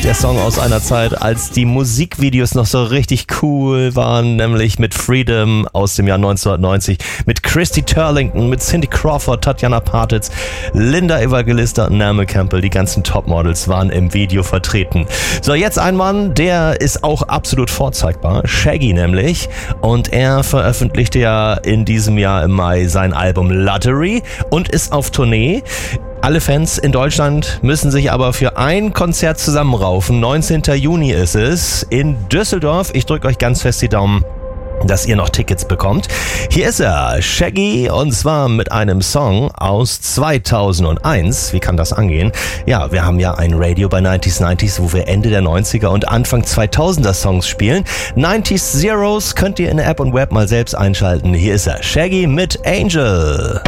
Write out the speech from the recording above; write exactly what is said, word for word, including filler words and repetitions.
Der Song aus einer Zeit, als die Musikvideos noch so richtig cool waren, nämlich mit Freedom aus dem Jahr neunzehnhundertneunzig, mit Christy Turlington, mit Cindy Crawford, Tatjana Patitz, Linda Evangelista und Naomi Campbell. Die ganzen Topmodels waren im Video vertreten. So, jetzt ein Mann, der ist auch absolut vorzeigbar, Shaggy nämlich, und er veröffentlichte ja in diesem Jahr im Mai sein Album Lottery und ist auf Tournee. Alle Fans in Deutschland müssen sich aber für ein Konzert zusammenraufen. neunzehnten Juni ist es in Düsseldorf. Ich drücke euch ganz fest die Daumen, dass ihr noch Tickets bekommt. Hier ist er, Shaggy, und zwar mit einem Song aus zweitausendeins. Wie kann das angehen? Ja, wir haben ja ein Radio bei neunziger neunzig, wo wir Ende der neunziger und Anfang zweitausender Songs spielen. neunziger Zeros könnt ihr in der App und Web mal selbst einschalten. Hier ist er, Shaggy mit Angel.